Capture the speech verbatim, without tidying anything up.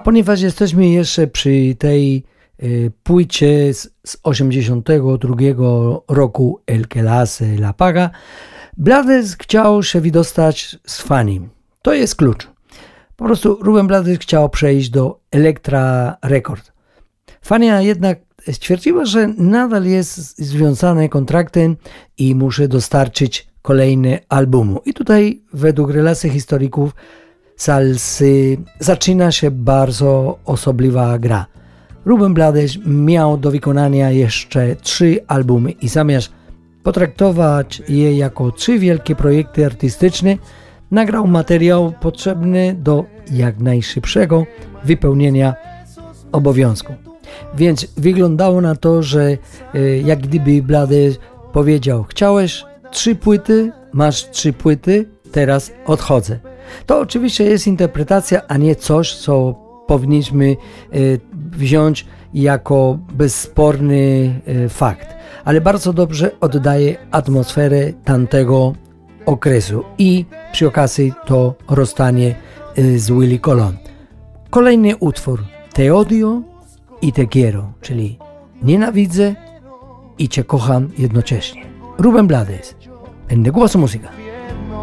Ponieważ jesteśmy jeszcze przy tej y, płycie z, z osiemdziesiątego drugiego roku El que la hace la paga, Blades chciał się wydostać z Fani. To jest klucz. Po prostu Rubén Blades chciał przejść do Elektra Record. Fania jednak stwierdziła, że nadal jest związane kontraktem i muszę dostarczyć kolejne albumu. I tutaj według relacji historyków salsy zaczyna się bardzo osobliwa gra. Rubén Blades miał do wykonania jeszcze trzy albumy i zamiast potraktować je jako trzy wielkie projekty artystyczne, nagrał materiał potrzebny do jak najszybszego wypełnienia obowiązku. Więc wyglądało na to, że jak gdyby Blades powiedział: chciałeś trzy płyty, masz trzy płyty, teraz odchodzę. To oczywiście jest interpretacja, a nie coś, co powinniśmy wziąć jako bezsporny fakt. Ale bardzo dobrze oddaje atmosferę tamtego okresu i przy okazji to rozstanie z Willie Colon. Kolejny utwór: Te odio i te quiero, czyli nienawidzę i cię kocham jednocześnie. Rubén Blades, en De Głosu Muzyka.